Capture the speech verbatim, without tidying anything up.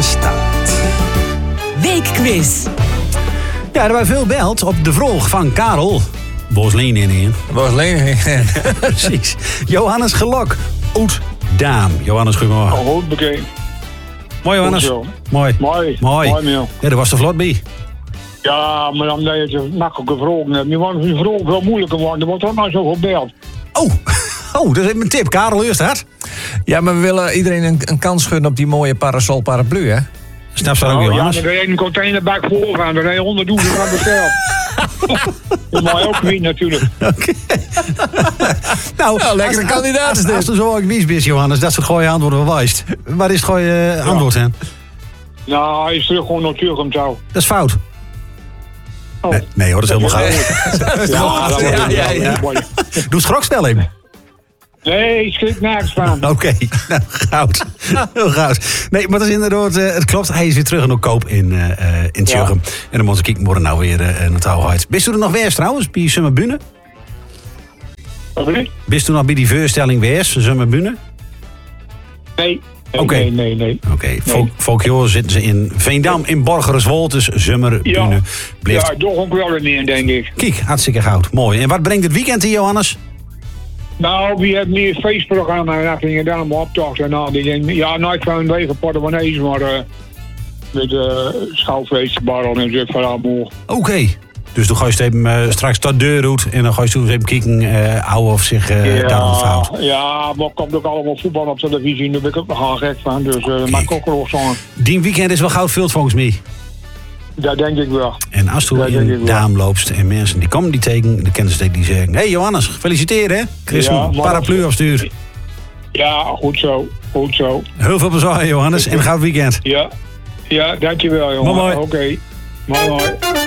van start. Weekquiz. Ja, er waren veel beld op de vraag van Karel. Boos Leen in in. Was Leen. Precies. Johannes Gelok. Oud Daam. Johannes, goedemorgen. Oh, goed bekeken. Mooi, Johannes. Goed Mooi. Mooi. Mooi. Mooi, Miel. Ja, daar was de vlot bij. Ja, maar dan dat je het makkelijke vragen hebt. Nu wordt die vraag veel moeilijker worden. Er wordt ook maar zo gebeld. Oh, oh, dat is mijn tip. Karel, eerst hard. Ja, maar we willen iedereen een, een kans gunnen op die mooie parasol paraplu, hè? Snap ze ook, Oh, ja, Johannes? maar er is een containerbak voorgaan. Er is honderdduizend aan besteld. Dat mag je ook niet natuurlijk. Oké. nou, Nou, lekkere als- kandidaat is als- dit. Als er zo ook wies bent, Johannes, dat soort gooie antwoorden wel wijst. Waar is het gooie uh, antwoord aan? Nou, hij is terug gewoon natuurlijk hem zo. Dat is fout. Oh. Nee, nee hoor, dat is helemaal goud. Ja, dat Ja, ja, ja. Doe schrokstelling. Nee, ik schrik nergens van. Oké, nou, goud. Heel goud. Nee, maar dat is inderdaad, uh, het klopt. Hij is weer terug in de koop in, uh, uh, in Tjugem. En dan moeten we kijken, worden nou weer uh, naar het oude. Bist u er nog weer trouwens, bij Summerbune? Wat bedoel je? Bist u nog bij die voorstelling weer, Summerbune? Nee. Nee, Oké. nee, nee, nee. Oké, okay. Volkjoor zitten ze in Veendam, in Borgereswold, dus Summerbune. Ja, Blijft... ja toch ook wel een, denk ik. Kijk, hartstikke goud. Mooi. En wat brengt het weekend hier, Johannes? Nou, wie heeft meer feestprogramma en dat ging je dan maar optocht en al die dingen. Ja, nooit van een wegen portemonnees, maar uh, met uh, schouwfeestbarrel en zo van allemaal. Oké. Okay. Dus dan ga je even uh, straks tot de deur uit en dan ga je eens even kijken, uh, ouwe of zich uh, ja, daar ontvouwt. ja, maar er komt ook allemaal voetbal op televisie, daar ben ik ook nog aan gek van. Dus uh, maak ik ook wel zo'n. Die weekend is wel goud vult volgens mij. Dat denk ik wel. En als Dat je denk ik in wel. Daam loopt en mensen die komen die tekenen, dan kennen ze die zeggen: hé hey Johannes, gefeliciteerd hè? Chris, Ja, een maar- paraplu opstuur. Ja, goed zo. Goed zo. Heel veel plezier Johannes en een goud weekend. Ja, ja dankjewel jongen. Mooi, mooi. Oké. Mooi, mooi.